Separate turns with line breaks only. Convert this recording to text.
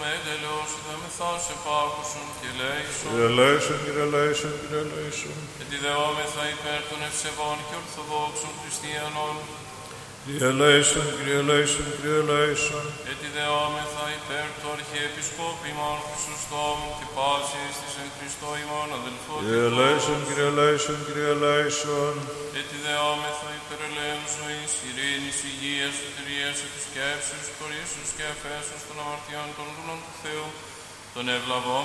μετελειώσιδαμεθά σε πάκουσον και λέησον.
Κύριε ελέησον, Κύριε ελέησον, Κύριε ελέησον.
Ετιδεόμεθα υπέρ των ευσεβών και ορθοδόξων χριστιανών.
Κύριε ελέησον, Κύριε ελέησον, Κύριε ελέησον.
Ετιδεόμεθα υπέρ του Αρχιεπισκόπου ημών Χρυσοστόμ και πάσης της εν Χριστώ ημών αδελφότητος.
Κύριε ελέησον, Κύριε ελέησον, Κύριε ελέησον.
Ετιδεόμεθα υπέρ ελέους ζωής, ειρήνης, υγείας, σωτηρίας, επισκέψεως, κορίσεως και αφέσεως των αμαρτιών των δούλων του Θεού, των ευλαβών